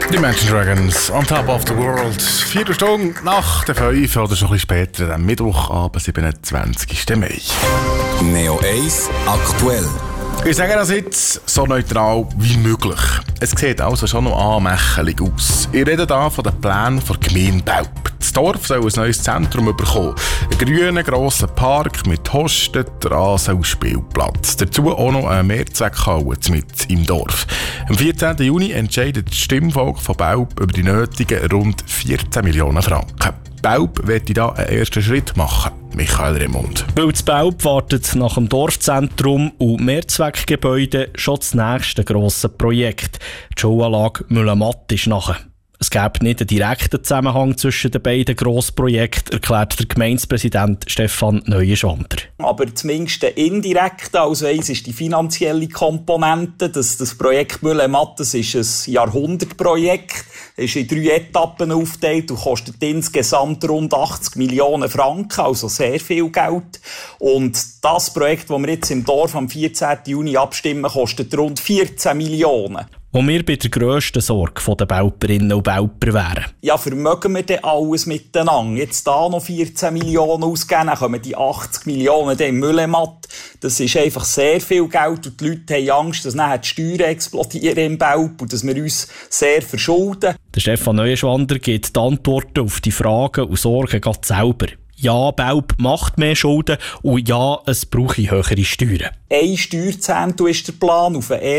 Die Imagine Dragons, On Top of the World. 4 Stunden nach der 5 oder schon ein bisschen später, am Mittwochabend, 27. Mai. Neo 1 aktuell. Ich sage das jetzt so neutral wie möglich. Es sieht also schon noch anmächelig aus. Ich rede hier von den Plänen der Gemeinde Belp. Das Dorf soll ein neues Zentrum bekommen. Einen grünen, grossen Park mit Hosten, Rasen und Spielplatz. Dazu auch noch eine Mehrzweckhalle mit im Dorf. Am 14. Juni entscheidet das Stimmvolk von Belp über die nötigen rund 14 Millionen Franken. Belp möchte da einen ersten Schritt machen. Michael Remund. Weil das Belp wartet nach dem Dorfzentrum und Mehrzweckgebäuden schon das nächste grosse Projekt. Die Schulanlage Mühlematt ist nachher. Es gäbe nicht einen direkten Zusammenhang zwischen den beiden Grossprojekten, erklärt der Gemeindepräsident Stefan Neuenschwander. Aber zumindest der indirekte, also eins ist die finanzielle Komponente. Das Projekt Mühlematt, das ist ein Jahrhundertprojekt. Es ist in 3 Etappen aufgeteilt und kostet insgesamt rund 80 Millionen Franken, also sehr viel Geld. Und das Projekt, das wir jetzt im Dorf am 14. Juni abstimmen, kostet rund 14 Millionen. Wo wir bei der grössten Sorge der Belperinnen und Belper wären. Ja, vermögen wir denn alles miteinander? Jetzt da noch 14 Millionen ausgeben, dann kommen die 80 Millionen dann im Mühlematt. Das ist einfach sehr viel Geld und die Leute haben Angst, dass nachher die Steuern explodieren im Belp und dass wir uns sehr verschulden. Der Stefan Neuenschwander gibt die Antworten auf die Fragen und Sorgen gerade selber. Ja, Belp macht mehr Schulden und ja, es brauche höhere Steuern. Ein Steuerzehntel ist der Plan auf den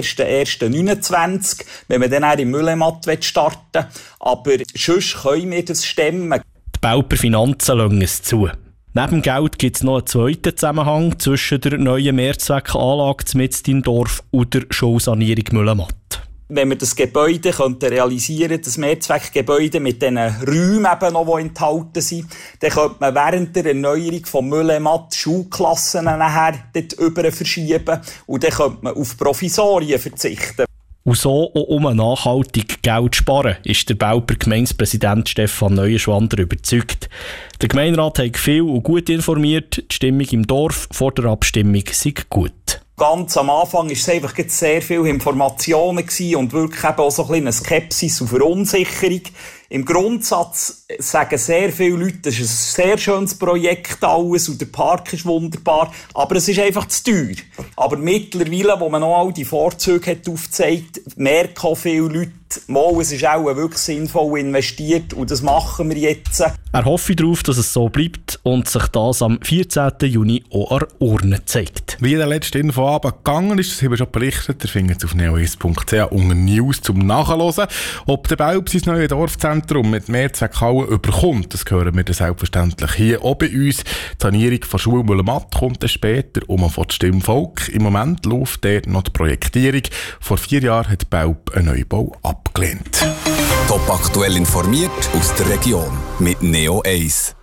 1.1.29, wenn wir dann auch im Mühlematt starten wollen. Aber sonst können wir das stemmen. Die Belper Finanzen lassen es zu. Neben dem Geld gibt es noch einen zweiten Zusammenhang zwischen der neuen Mehrzweckanlage mitten im Dorf und der Schulsanierung Mühlematt. Wenn wir das Gebäude realisieren könnten, das Mehrzweckgebäude mit den Räumen, eben noch, die enthalten sind, dann könnte man während der Erneuerung von Mühlematt Schulklassen nachher dort über verschieben und dann könnte man auf Provisorien verzichten. Und so auch um nachhaltig Geld sparen, ist der Belper Gemeindepräsident Stefan Neuenschwander überzeugt. Der Gemeinderat hat viel und gut informiert, die Stimmung im Dorf vor der Abstimmung sei gut. Ganz am Anfang war es einfach sehr viele Informationen und wirklich eben auch so ein bisschen eine Skepsis und Verunsicherung. Im Grundsatz sagen sehr viele Leute, das ist ein sehr schönes Projekt alles und der Park ist wunderbar, aber es ist einfach zu teuer. Aber mittlerweile, wo man noch all die Vorzüge hat aufgezeigt, merken auch viele Leute, es ist auch wirklich sinnvoll investiert und das machen wir jetzt. Er hoffe darauf, dass es so bleibt und sich das am 14. Juni auch an der Urne zeigt. Wie der letzte Infoabend gegangen ist, das haben wir schon berichtet. Ihr findet es auf neo1.ch unter News zum Nachhören. Ob der Belp sein neues Dorfzentrum mit Mehrzweckhallen überkommt, das hören wir dann selbstverständlich hier auch bei uns. Die Sanierung von Schule Mühlematt kommt dann später von das Stimmvolk. Im Moment läuft dort noch die Projektierung. Vor 4 Jahren hat Belp einen Neubau abgelehnt. Top aktuell informiert aus der Region mit Neo 1.